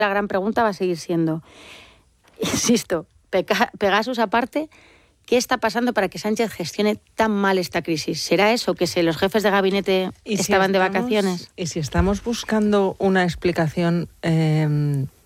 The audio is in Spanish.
La gran pregunta va a seguir siendo, insisto, Pegasus aparte, ¿qué está pasando para que Sánchez gestione tan mal esta crisis? ¿Será eso, que los jefes de gabinete estaban de vacaciones? Y si estamos buscando una explicación